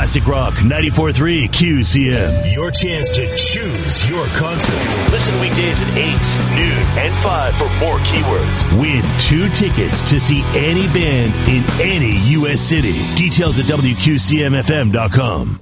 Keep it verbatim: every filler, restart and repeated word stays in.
Classic Rock ninety-four point three Q C M. Your chance to choose your concert. Listen weekdays at eight, noon, and five for more keywords. Win two tickets to see any band in any U S city. Details at W Q C M F M dot com.